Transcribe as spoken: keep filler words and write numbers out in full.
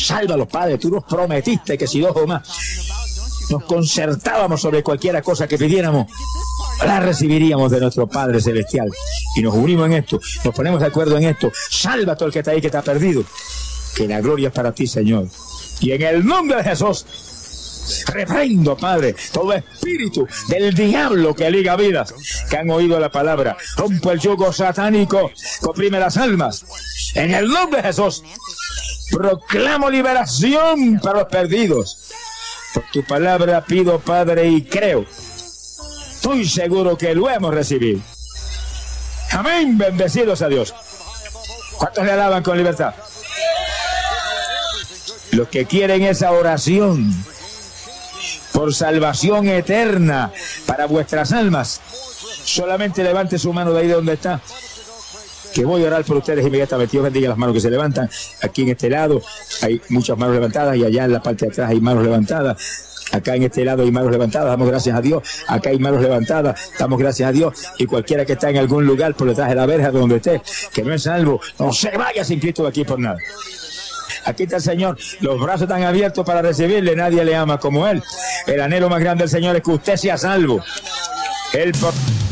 Sálvalos, Padre, tú nos prometiste que si dos o más nos concertábamos sobre cualquiera cosa que pidiéramos, la recibiríamos de nuestro Padre Celestial. Y nos unimos en esto, nos ponemos de acuerdo en esto. Salva a todo el que está ahí, que está perdido. Que la gloria es para ti, Señor. Y en el nombre de Jesús, reprendo, Padre, todo espíritu del diablo que liga vidas, que han oído la palabra. Rompo el yugo satánico que oprime las almas. En el nombre de Jesús, proclamo liberación para los perdidos. Por tu palabra pido, Padre, y creo. Estoy seguro que lo hemos recibido. Amén. Bendecidos a Dios. ¿Cuántos le alaban con libertad? Los que quieren esa oración por salvación eterna para vuestras almas, solamente levante su mano de ahí de donde está, que voy a orar por ustedes inmediatamente. Dios bendiga las manos que se levantan. Aquí en este lado hay muchas manos levantadas y allá en la parte de atrás hay manos levantadas. Acá en este lado hay manos levantadas, damos gracias a Dios. Acá hay manos levantadas, damos gracias a Dios. Y cualquiera que está en algún lugar por detrás de la verja, donde esté, que no es salvo, no se vaya sin Cristo de aquí por nada. Aquí está el Señor, los brazos están abiertos para recibirle, nadie le ama como Él. El anhelo más grande del Señor es que usted sea salvo. Él por...